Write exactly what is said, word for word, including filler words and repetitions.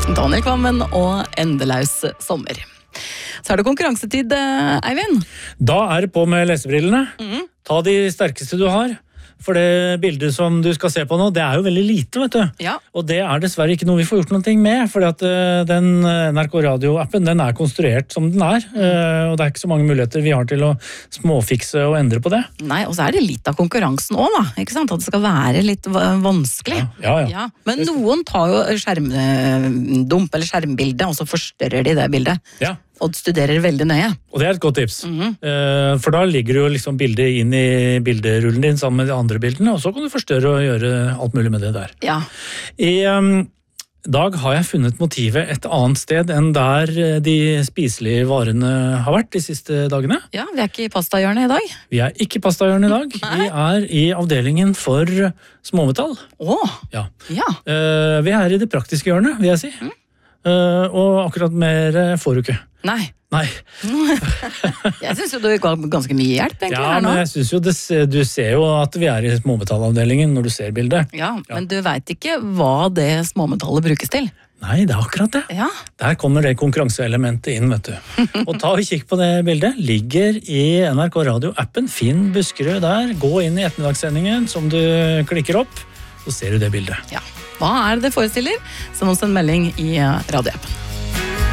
Daniel Kvammen og Endelaus sommer. Så er det konkurransetid, Eivind. Da er det på med lesebrillene. Mm. Ta de sterkeste du har. For det bildet som du skal se på nå, det er jo veldig lite, vet du. Ja. Og det er dessverre ikke noe vi får gjort noe med, fordi at den N R K Radio-appen, den er konstruert som den er, mm. og det er ikke så mange muligheter vi har til å småfikse og endre på det. Nei, og så er det litt av konkurransen også, da, ikke sant? At det skal være litt vanskelig. Ja, ja. ja. ja. Men noen tar jo skjermdump eller skjermbilde, og så forstørrer de det bildet. Ja. Og studerer veldig nøye. Og det er et godt tips. Mm-hmm. For da ligger jo liksom bildet inn i bilderullen din sammen med de andre bildene, og så kan du forstørre og gjøre alt mulig med det der. Ja. I um, dag har jeg funnet motivet et annet sted enn der de spiselige varene har vært de siste dagene. Ja, vi er ikke i pastahjørnet i dag. Vi er ikke i pastahjørnet i dag. Vi er i avdelingen for småmetall. Åh, ja. ja. Uh, vi er i det praktiske hjørnet, vil jeg si. Mm. Uh, og akkurat mer får du ikke. Nei. Nei. Jeg synes jo du ga ganske mye hjelp, egentlig, ja, her nå. Men jeg synes jo, det, du ser jo at vi er i småmetallavdelingen når du ser bildet. Ja, ja. Men du vet ikke hva det småmetallet brukes til. Nei, det er akkurat det. Ja. Der kommer det konkurranseelementet inn, vet du. Og ta og kikk på det bildet. Ligger i N R K Radio-appen. Finn Buskerud der. Gå inn i ettermiddagssendingen som du klikker opp, så ser du det bildet. Ja. Hva er det det forestiller? Send oss en melding i radioappen.